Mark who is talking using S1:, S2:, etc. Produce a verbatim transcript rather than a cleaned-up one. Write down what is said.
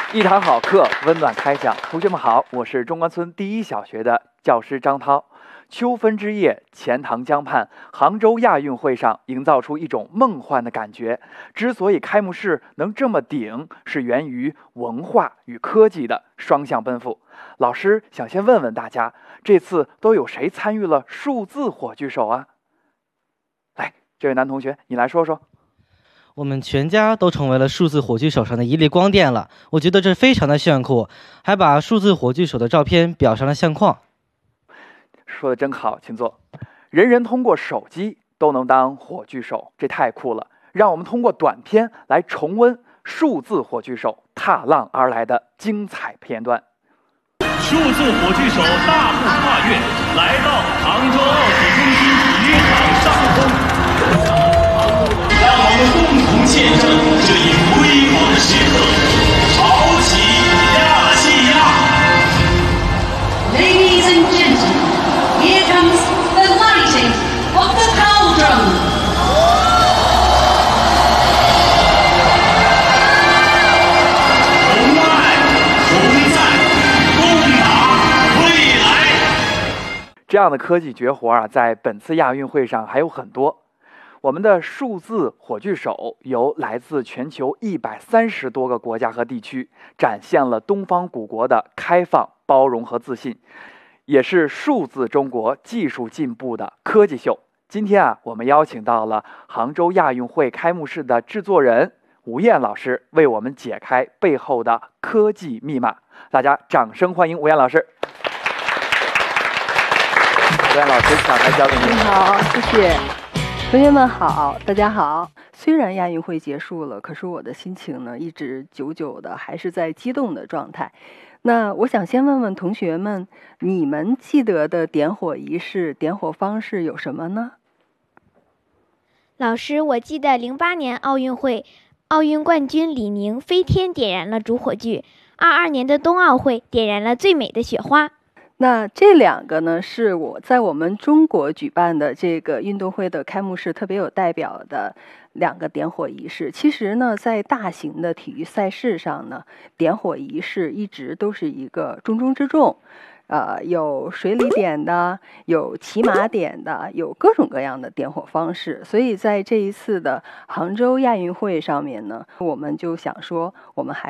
S1: 一堂好课，温暖开讲。同学们好，我是中关村第一小学的教师张涛。秋分之夜，钱塘江畔，杭州亚运会上营造出一种梦幻的感觉。之所以开幕式能这么顶，是源于文化与科技的双向奔赴。老师想先问问大家，这次都有谁参与了数字火炬手啊？来，这位男同学，你来说说。
S2: 我们全家都成为了数字火炬手上的一粒光电了，我觉得这非常的炫酷，还把数字火炬手的照片裱上了相框。
S1: 说的真好，请坐。人人通过手机都能当火炬手，这太酷了！让我们通过短片来重温数字火炬手踏浪而来的精彩片段。
S3: 数字火炬手大步跨越，来到杭州奥体中心体育场上空。让我们共同见证这一辉煌的时刻，潮起亚细亚。
S4: Ladies and gentlemen, here comes the lighting of the cauldron.
S3: 同爱同赞，共打未来。
S1: 这样的科技绝活啊，在本次亚运会上还有很多。我们的数字火炬手由来自全球一百三十多个国家和地区，展现了东方古国的开放、包容和自信，也是数字中国技术进步的科技秀。今天啊，我们邀请到了杭州亚运会开幕式的制作人吴燕老师，为我们解开背后的科技密码。大家掌声欢迎吴燕老师。吴燕老师，上台交给您。
S5: 你好，谢谢。同学们好，大家好。虽然亚运会结束了，可是我的心情呢，一直久久的还是在激动的状态。那我想先问问同学们，你们记得的点火仪式、点火方式有什么呢？
S6: 老师，我记得零八年奥运会，奥运冠军李宁飞天点燃了主火炬，二二年的冬奥会点燃了最美的雪花。
S5: 那这两个呢，是我在我们中国举办的这个运动会的开幕式特别有代表的两个点火仪式。其实呢，在大型的体育赛事上呢，点火仪式一直都是一个重中之重。呃，有水里点的，有骑马点的，有各种各样的点火方式。所以在这一次的杭州亚运会上面呢，我们就想说，我们还